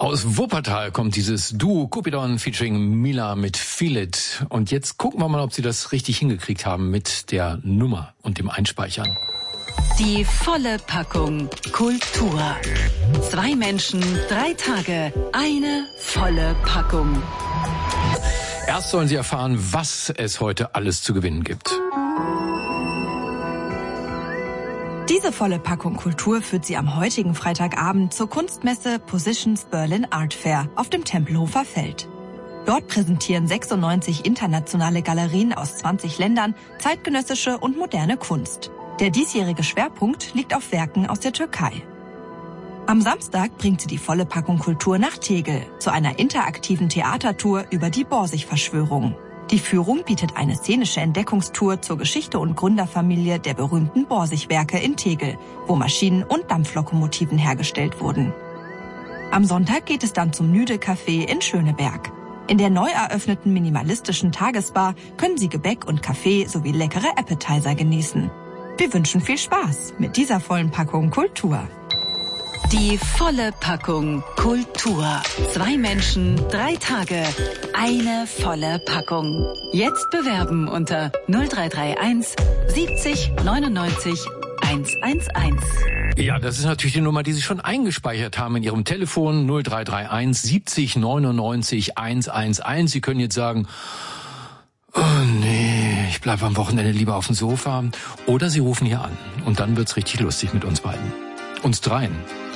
Aus Wuppertal kommt dieses Duo Cupidon featuring Mila mit Feel It. Und jetzt gucken wir mal, ob sie das richtig hingekriegt haben mit der Nummer und dem Einspeichern. Die volle Packung Kultur. 2 Menschen, 3 Tage, eine volle Packung. Erst sollen Sie erfahren, was es heute alles zu gewinnen gibt. Diese volle Packung Kultur führt Sie am heutigen Freitagabend zur Kunstmesse Positions Berlin Art Fair auf dem Tempelhofer Feld. Dort präsentieren 96 internationale Galerien aus 20 Ländern zeitgenössische und moderne Kunst. Der diesjährige Schwerpunkt liegt auf Werken aus der Türkei. Am Samstag bringt sie die volle Packung Kultur nach Tegel zu einer interaktiven Theatertour über die Borsig-Verschwörung. Die Führung bietet eine szenische Entdeckungstour zur Geschichte und Gründerfamilie der berühmten Borsig-Werke in Tegel, wo Maschinen und Dampflokomotiven hergestellt wurden. Am Sonntag geht es dann zum Nüde-Café in Schöneberg. In der neu eröffneten minimalistischen Tagesbar können Sie Gebäck und Kaffee sowie leckere Appetizer genießen. Wir wünschen viel Spaß mit dieser vollen Packung Kultur. Die volle Packung Kultur. 2 Menschen, 3 Tage, eine volle Packung. Jetzt bewerben unter 0331 70 99 111. Ja, das ist natürlich die Nummer, die Sie schon eingespeichert haben in Ihrem Telefon 0331 70 99 111. Sie können jetzt sagen, oh nee, ich bleibe am Wochenende lieber auf dem Sofa. Oder Sie rufen hier an und dann wird's richtig lustig mit uns beiden. Uns dreien.